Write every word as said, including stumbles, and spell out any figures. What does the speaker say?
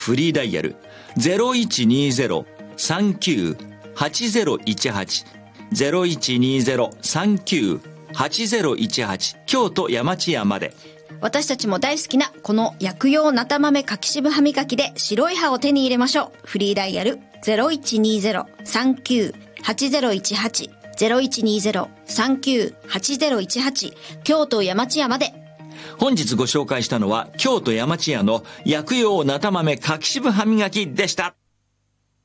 フリーダイヤル ゼロいちにゼロ さんきゅう はちゼロいちはち ゼロいちにゼロ さんきゅう はちゼロいちはち京都山千屋まで。 私たちも大好きなこの薬用なた豆柿渋歯磨きで白い歯を手に入れましょう。フリーダイヤル ゼロいちにゼロ さんきゅう はちゼロいちはち ゼロいちにゼロ さんきゅう はちゼロいちはち京都山千屋まで。 本日ご紹介したのは京都山千屋の薬用なた豆柿渋歯磨きでした。